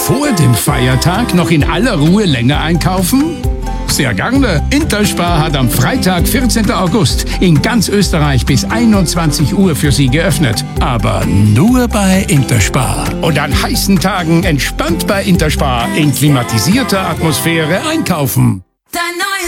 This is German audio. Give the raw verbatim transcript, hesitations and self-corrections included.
vor dem Feiertag noch in aller Ruhe länger einkaufen? Sehr gerne. Interspar hat am Freitag, vierzehnten August, in ganz Österreich bis einundzwanzig Uhr für Sie geöffnet. Aber nur bei Interspar. Und an heißen Tagen entspannt bei Interspar in klimatisierter Atmosphäre einkaufen. Dein neues